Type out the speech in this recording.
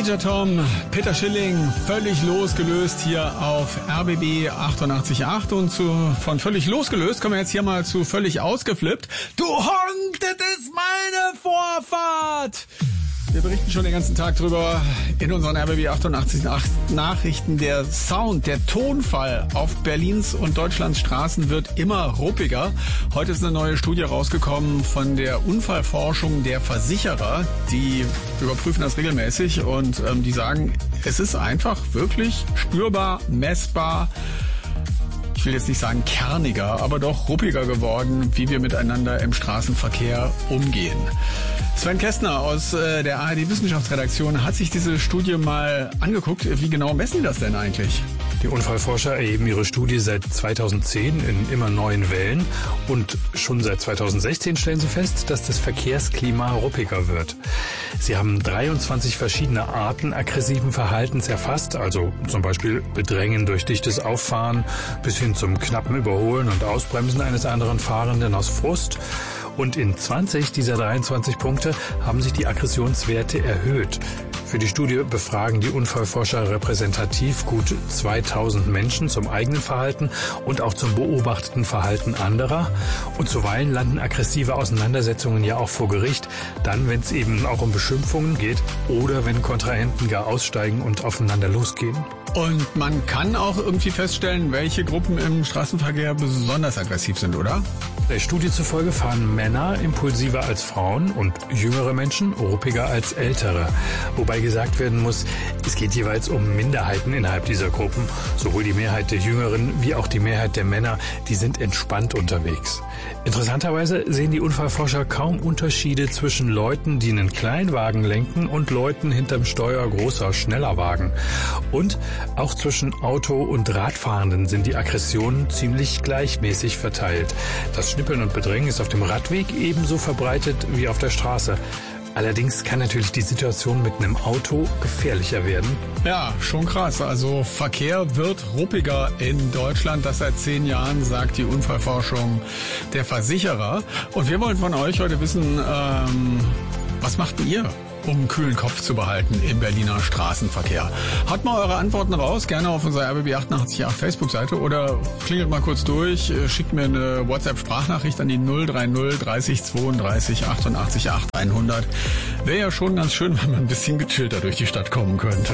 Major Tom, Peter Schilling, völlig losgelöst hier auf RBB 88.8 und von völlig losgelöst kommen wir jetzt hier mal zu völlig ausgeflippt. Du Honk, das ist meine Vorfahrt! Wir berichten schon den ganzen Tag drüber in unseren RBB 88.8 Nachrichten. Der Sound, der Tonfall auf Berlins und Deutschlands Straßen wird immer ruppiger. Heute ist eine neue Studie rausgekommen von der Unfallforschung der Versicherer. Die überprüfen das regelmäßig und die sagen, es ist einfach wirklich spürbar, messbar. Ich will jetzt nicht sagen kerniger, aber doch ruppiger geworden, wie wir miteinander im Straßenverkehr umgehen. Sven Kästner aus der ARD-Wissenschaftsredaktion hat sich diese Studie mal angeguckt. Wie genau messen die das denn eigentlich? Die Unfallforscher erheben ihre Studie seit 2010 in immer neuen Wellen und schon seit 2016 stellen sie fest, dass das Verkehrsklima ruppiger wird. Sie haben 23 verschiedene Arten aggressiven Verhaltens erfasst, also zum Beispiel Bedrängen durch dichtes Auffahren bis hin zum knappen Überholen und Ausbremsen eines anderen Fahrenden aus Frust. Und in 20 dieser 23 Punkte haben sich die Aggressionswerte erhöht. Für die Studie befragen die Unfallforscher repräsentativ gut 2000 Menschen zum eigenen Verhalten und auch zum beobachteten Verhalten anderer. Und zuweilen landen aggressive Auseinandersetzungen ja auch vor Gericht, dann wenn es eben auch um Beschimpfungen geht oder wenn Kontrahenten gar aussteigen und aufeinander losgehen. Und man kann auch irgendwie feststellen, welche Gruppen im Straßenverkehr besonders aggressiv sind, oder? Der Studie zufolge fahren Männer impulsiver als Frauen und jüngere Menschen ruppiger als ältere. Wobei gesagt werden muss, es geht jeweils um Minderheiten innerhalb dieser Gruppen. Sowohl die Mehrheit der Jüngeren wie auch die Mehrheit der Männer, die sind entspannt unterwegs. Interessanterweise sehen die Unfallforscher kaum Unterschiede zwischen Leuten, die einen Kleinwagen lenken und Leuten hinterm Steuer großer, schneller Wagen. Und auch zwischen Auto- und Radfahrenden sind die Aggressionen ziemlich gleichmäßig verteilt. Das Schnippeln und Bedrängen ist auf dem Radweg ebenso verbreitet wie auf der Straße. Allerdings kann natürlich die Situation mit einem Auto gefährlicher werden. Ja, schon krass. Also Verkehr wird ruppiger in Deutschland. Das seit 10 Jahren, sagt die Unfallforschung der Versicherer. Und wir wollen von euch heute wissen, was macht ihr, um einen kühlen Kopf zu behalten im Berliner Straßenverkehr? Haut mal eure Antworten raus, gerne auf unserer RBB 88.8 Facebook-Seite oder klingelt mal kurz durch, schickt mir eine WhatsApp-Sprachnachricht an die 030 30 32 88 8 100. Wäre ja schon ganz schön, wenn man ein bisschen gechillter durch die Stadt kommen könnte.